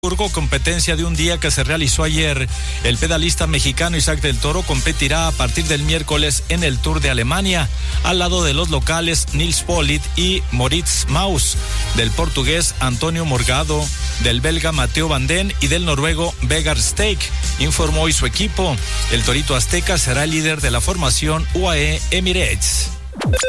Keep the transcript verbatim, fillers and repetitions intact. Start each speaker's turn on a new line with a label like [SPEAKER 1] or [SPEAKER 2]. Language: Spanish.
[SPEAKER 1] Competencia de un día que se realizó ayer. El pedalista mexicano Isaac del Toro competirá a partir del miércoles en el Tour de Alemania, al lado de los locales Nils Politt y Moritz Maus, del portugués Antonio Morgado, del belga Mateo Van Den y del noruego Vegard Stake, informó hoy su equipo. El Torito Azteca será el líder de la formación U A E Emirates.